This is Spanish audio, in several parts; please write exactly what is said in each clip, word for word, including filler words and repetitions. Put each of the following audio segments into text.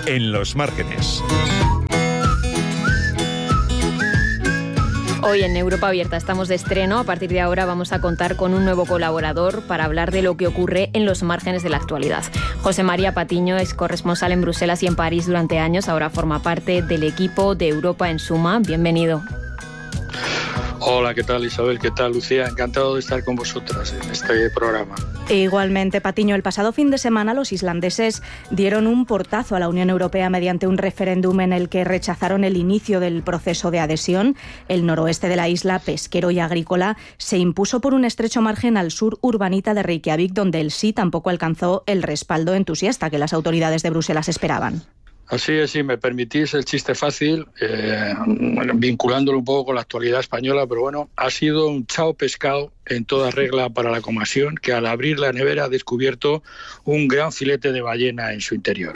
en Los Márgenes. Hoy en Europa Abierta estamos de estreno. A partir de ahora vamos a contar con un nuevo colaborador para hablar de lo que ocurre en los márgenes de la actualidad. José María Patiño es corresponsal en Bruselas y en París durante años. Ahora forma parte del equipo de Europa en Suma. Bienvenido. Hola, ¿qué tal Isabel? ¿Qué tal Lucía? Encantado de estar con vosotras en este programa. E igualmente, Patiño, el pasado fin de semana los islandeses dieron un portazo a la Unión Europea mediante un referéndum en el que rechazaron el inicio del proceso de adhesión. El noroeste de la isla, pesquero y agrícola, se impuso por un estrecho margen al sur urbanita de Reykjavik, donde el sí tampoco alcanzó el respaldo entusiasta que las autoridades de Bruselas esperaban. Así es, si me permitís el chiste fácil, eh, vinculándolo un poco con la actualidad española, pero bueno, ha sido un chao pescado en toda regla para la comasión, que al abrir la nevera ha descubierto un gran filete de ballena en su interior.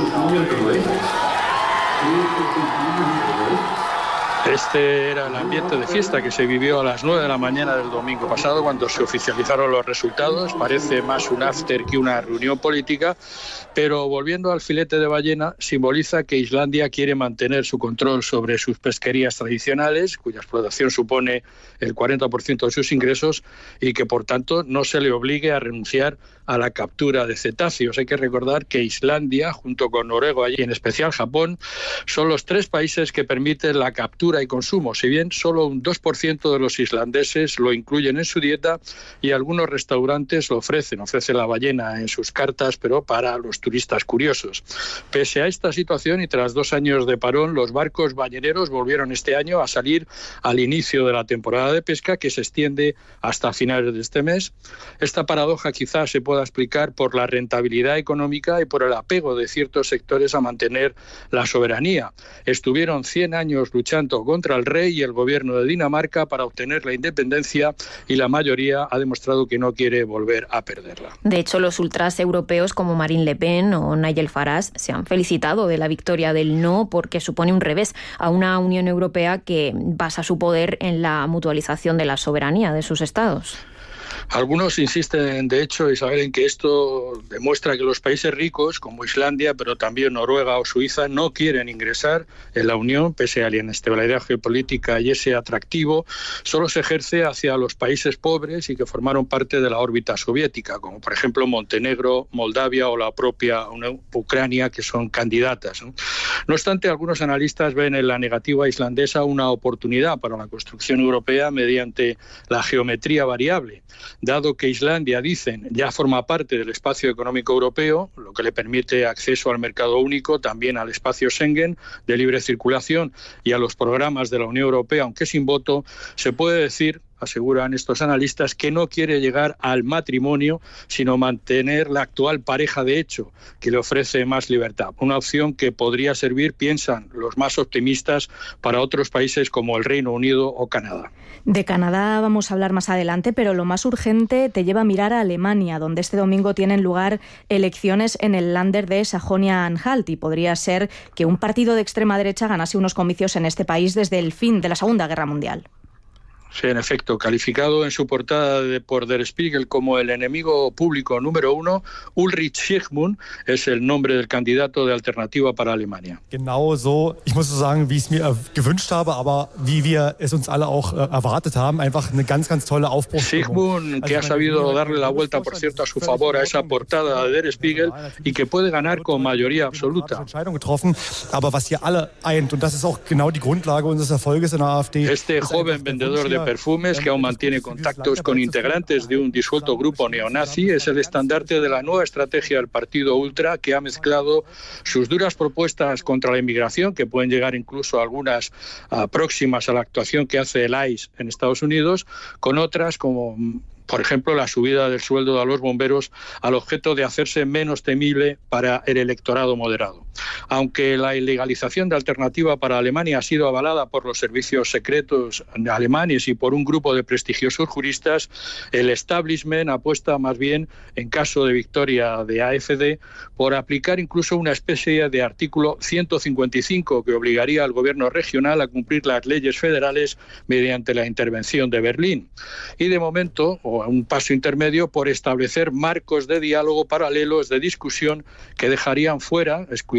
Este era el ambiente de fiesta que se vivió a las nueve de la mañana del domingo pasado cuando se oficializaron los resultados. Parece más un after que una reunión política, pero volviendo al filete de ballena, simboliza que Islandia quiere mantener su control sobre sus pesquerías tradicionales, cuya explotación supone el cuarenta por ciento de sus ingresos, y que por tanto no se le obligue a renunciar a la captura de cetáceos. Hay que recordar que Islandia, junto con Noruega y en especial Japón, son los tres países que permiten la captura y consumo, si bien solo un dos por ciento de los islandeses lo incluyen en su dieta y algunos restaurantes lo ofrecen, ofrecen la ballena en sus cartas, pero para los turistas curiosos. Pese a esta situación y tras dos años de parón, los barcos balleneros volvieron este año a salir al inicio de la temporada de pesca, que se extiende hasta finales de este mes. Esta paradoja quizás se pueda explicar por la rentabilidad económica y por el apego de ciertos sectores a mantener la soberanía. Estuvieron cien años luchando contra el rey y el gobierno de Dinamarca para obtener la independencia y la mayoría ha demostrado que no quiere volver a perderla. De hecho, los ultras europeos como Marine Le Pen o Nigel Farage se han felicitado de la victoria del no porque supone un revés a una Unión Europea que basa su poder en la mutualización de la soberanía de sus estados. Algunos insisten, de hecho, Isabel, en que esto demuestra que los países ricos, como Islandia, pero también Noruega o Suiza, no quieren ingresar en la Unión, pese a la inestabilidad geopolítica y ese atractivo, solo se ejerce hacia los países pobres y que formaron parte de la órbita soviética, como por ejemplo Montenegro, Moldavia o la propia Ucrania, que son candidatas, ¿no? No obstante, algunos analistas ven en la negativa islandesa una oportunidad para la construcción europea mediante la geometría variable. Dado que Islandia, dicen, ya forma parte del espacio económico europeo, lo que le permite acceso al mercado único, también al espacio Schengen de libre circulación y a los programas de la Unión Europea, aunque sin voto, se puede decir, aseguran estos analistas, que no quiere llegar al matrimonio, sino mantener la actual pareja de hecho, que le ofrece más libertad. Una opción que podría servir, piensan los más optimistas, para otros países como el Reino Unido o Canadá. De Canadá vamos a hablar más adelante, pero lo más urgente te lleva a mirar a Alemania, donde este domingo tienen lugar elecciones en el Länder de Sajonia-Anhalt y podría ser que un partido de extrema derecha ganase unos comicios en este país desde el fin de la Segunda Guerra Mundial. Sí, en efecto, calificado en su portada de, por Der Spiegel como el enemigo público número uno, Ulrich Zsigmund es el nombre del candidato de Alternativa para Alemania. Genau so, ich muss so sagen, wie ich es mir gewünscht habe, aber wie wir es uns alle auch erwartet haben, einfach eine ganz, ganz tolle Aufbruchstimmung. Zsigmund, que ha sabido darle la vuelta, por cierto, a su favor a esa portada de Der Spiegel y que puede ganar con mayoría absoluta. Aber was hier alle eint, und das ist auch genau die Grundlage unseres Erfolges in der AfD. Este joven vendedor de perfumes, que aún mantiene contactos con integrantes de un disuelto grupo neonazi, es el estandarte de la nueva estrategia del partido ultra, que ha mezclado sus duras propuestas contra la inmigración, que pueden llegar incluso a algunas uh, próximas a la actuación que hace el I C E en Estados Unidos, con otras como, por ejemplo, la subida del sueldo a los bomberos, al objeto de hacerse menos temible para el electorado moderado. Aunque la ilegalización de Alternativa para Alemania ha sido avalada por los servicios secretos alemanes y por un grupo de prestigiosos juristas, el establishment apuesta más bien, en caso de victoria de A F D, por aplicar incluso una especie de artículo ciento cincuenta y cinco que obligaría al gobierno regional a cumplir las leyes federales mediante la intervención de Berlín. Y de momento, o un paso intermedio, por establecer marcos de diálogo paralelos de discusión que dejarían fuera, excluirían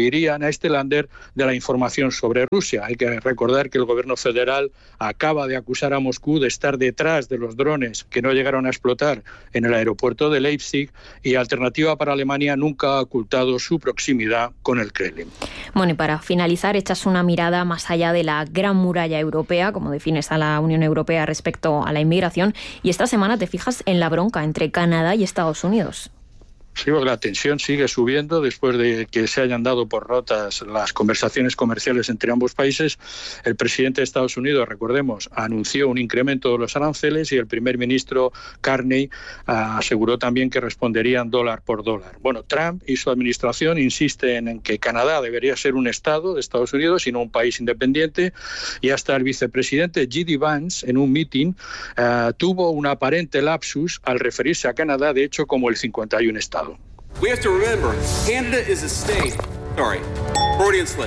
a este lander de la información sobre Rusia. Hay que recordar que el gobierno federal acaba de acusar a Moscú de estar detrás de los drones que no llegaron a explotar en el aeropuerto de Leipzig, y Alternativa para Alemania nunca ha ocultado su proximidad con el Kremlin. Bueno, y para finalizar, echas una mirada más allá de la gran muralla europea, como defines a la Unión Europea respecto a la inmigración, y esta semana te fijas en la bronca entre Canadá y Estados Unidos. Sí, porque la tensión sigue subiendo después de que se hayan dado por rotas las conversaciones comerciales entre ambos países. El presidente de Estados Unidos, recordemos, anunció un incremento de los aranceles, y el primer ministro Carney uh, aseguró también que responderían dólar por dólar. Bueno, Trump y su administración insisten en que Canadá debería ser un estado de Estados Unidos y no un país independiente, y hasta el vicepresidente J D Vance, en un meeting, uh, tuvo un aparente lapsus al referirse a Canadá, de hecho, como el cincuenta y un estado. We have to remember, Canada is a state. Sorry, Freudian slip.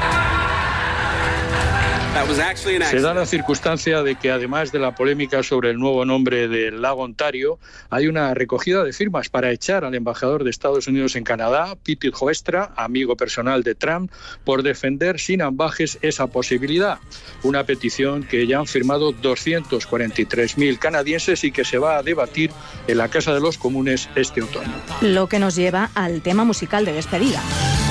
That was actually an accident. Se da la circunstancia de que, además de la polémica sobre el nuevo nombre del lago Ontario, hay una recogida de firmas para echar al embajador de Estados Unidos en Canadá, Pete Hoekstra, amigo personal de Trump, por defender sin ambajes esa posibilidad. Una petición que ya han firmado doscientos cuarenta y tres mil canadienses y que se va a debatir en la Casa de los Comunes este otoño. Lo que nos lleva al tema musical de despedida.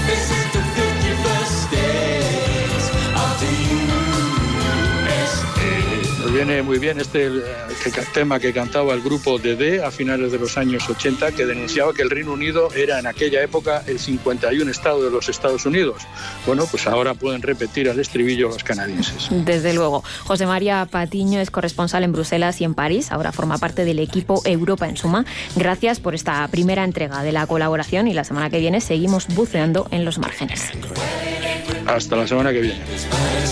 Viene muy bien este el, el tema que cantaba el grupo D D a finales de los años ochenta, que denunciaba que el Reino Unido era en aquella época el cincuenta y un estado de los Estados Unidos. Bueno, pues ahora pueden repetir al estribillo los canadienses. Desde luego. José María Patiño es corresponsal en Bruselas y en París. Ahora forma parte del equipo Europa en Suma. Gracias por esta primera entrega de la colaboración, y la semana que viene seguimos buceando en los márgenes. Hasta la semana que viene.